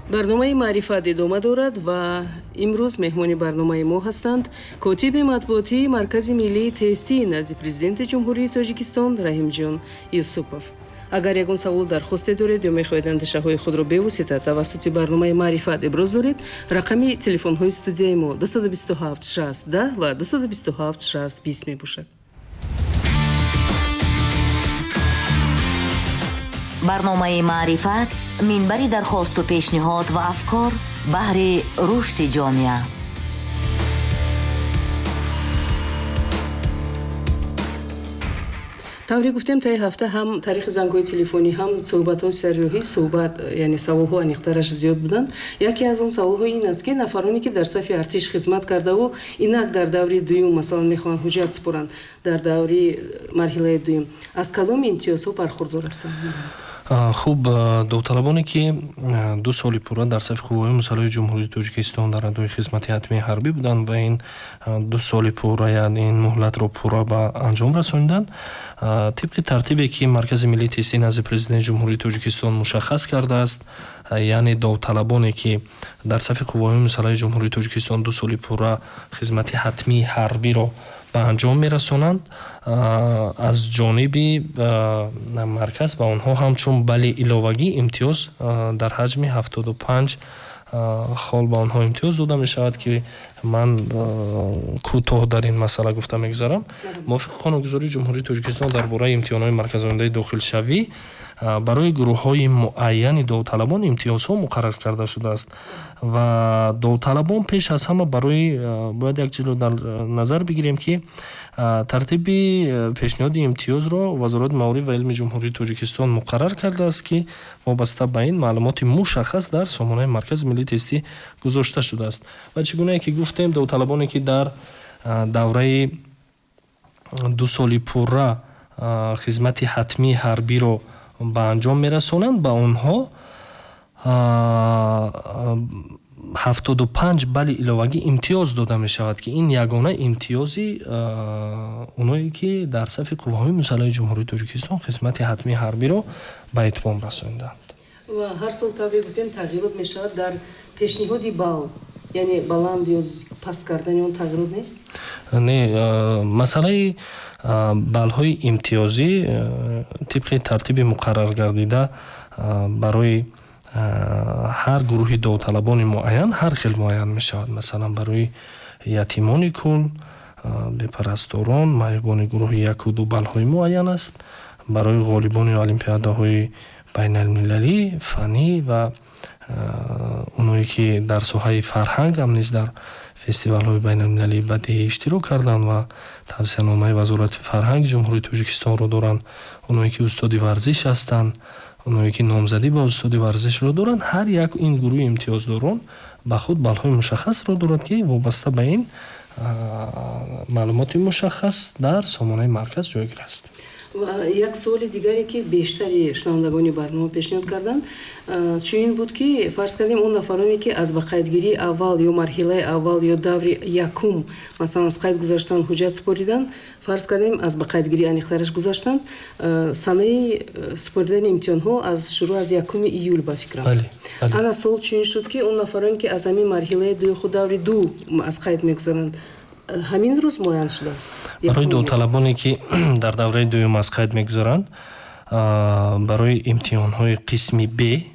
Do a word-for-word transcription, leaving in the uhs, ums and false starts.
барномаи маърифат идома дорад ва имрӯз меҳмони барномаи мо ҳастанд котиби матбуотии Маркази миллии тестии назди президенти ҷумҳурии Тоҷикистон Раҳимҷон Юсупов. агар ягон саволу дархосте доред ё мехоҳед андешаҳои худро бевосита тавассути барномаи маърифат иброз доред, рақами телефонҳои студияи мо ду ду ҳафт шаст даҳ ва ду ду ҳафт шаст бист мебошад. барномаи маърифат минбари дархосту пешниҳод ва афкор баҳри рушди ҷомеа. тавре гуфтем таи ҳафта ҳам тариқи зангҳои телефонӣ ҳам суҳбатҳои сарроҳӣ суҳбат яъне саволҳо аниқтараш зиёд буданд. яке аз он саволҳо ин аст ки нафароне ки дар сафи артиш хизмат кардаву инак дар даври дуюм масалан мехоҳанд ҳуҷҷат супоранд дар даври марҳилаи дуюм аз каломи имтиёзҳо бархурдор ҳастанд? хуб, довталабоне ки ду соли пурра дар сафи қувваҳои мусаллаҳи ҷумҳурии Тоҷикистон дар адои хизмати ҳатмии ҳарбӣ буданд ва ин ду соли пурра яъне ин муҳлатро пурра ба анҷом расониданд. тибқи тартибе ки Маркази миллии тестии назди президенти ҷумҳурии Тоҷикистон мушаххас кардааст, яъне довталабоне ки дар сафи қувваҳои мусаллаҳи ҷумҳурии Тоҷикистон ду соли пурра хизмати ҳатмии ҳарбиро ба анҷом мерасонанд, аз ҷониби марказ ба онҳо ҳамчун бали иловагӣ имтиёз дар ҳаҷми ҳафтоду панҷ хол ба онҳо имтиёз дода мешавад ки ман кӯтоҳ дар ин масъала гуфта мегузарам. мувофиқи қонунгузории ҷумҳурии Тоҷикистон дар бораи имтиҳонҳои марказоидаи дохилшавӣ барои гурӯҳҳои муайяни довталабон имтиёзҳо муқаррар карда шудааст ва довталабон пеш аз ҳама барои бояд як чизро дар назар бигирем ки тартиби пешниҳоди имтиёзро вазорати маориф ва илми ҷумҳурии Тоҷикистон муқаррар кардааст ки вобаста ба ин маълумоти мушаххас дар сомонаи Маркази миллии тестӣ гузошта шудааст. ва чӣ гуна ки гуфтем, довталабоне ки дар давраи ду соли пурра хизмати ҳатмии ҳарбиро ба анҷом мерасонанд, ба онҳо ҳафтоду панҷ бали иловагӣ имтиёз дода мешавад ки ин ягона имтиёзи оное ки дар сафи қувваҳои мусаллаҳи ҷумҳурии Тоҷикистон хизмати ҳатмии ҳарбиро ба итмом расонидаанд. ва ҳар сол тавре гуфтем тағйирот мешавад дар пешниҳоди бал, яъне баланд ё паст кардани он тағйирот нест? Не, масъалаи балҳои имтиёзӣ тибқи тартиби муқаррар гардида барои ҳар гурӯҳи довталабони муайян ҳар хел муайян мешавад. масалан барои ятимони кул, бепарасторон, маҳбуби гурӯҳи якуду балҳои муайян аст. барои ғолибони олимпиадаҳои байналмилалӣ, фанӣ ва оное ки дар соҳаи фарҳанг ҳам низ дар фестивалҳои байналмилалии бадеӣ иштирок карданд ва тавсияномаи вазорати фарҳанги ҷумҳурии Тоҷикистонро доранд, оное ки устоди варзиш ҳастанд, оное ки номзадӣ ба устоди варзишро доранд, ҳар як ин гурӯҳи имтиёздорон ба худ балҳои мушаххасро дорад ки вобаста ба ин маълумоти мушаххас дар сомонаи марказ ҷойгир аст. ва як суоли дигаре ки бештари шунавандагони барнома пешниҳод карданд чунин буд ки фарз кардем он нафароне ки аз ба қайдгирии аввал ё марҳилаи аввал ё даври якум масалан аз қайд гузаштанд, ҳуҷҷат супориданд, фарз кардем аз ба қайдгирӣ аниқтараш гузаштанд, санаи супоридани имтиҳонҳо аз шурӯъ аз якуми июл ба фикрам. ана сол чунин шуд ки он нафароне ки аз ҳамин марҳилаи ду худ даври ду аз қайд мегузаранд ҳамин рӯз муайян шудааст. барои довталабоне ки дар давраи дуюм аз қайд мегузаранд, барои имтиҳонҳои қисми Б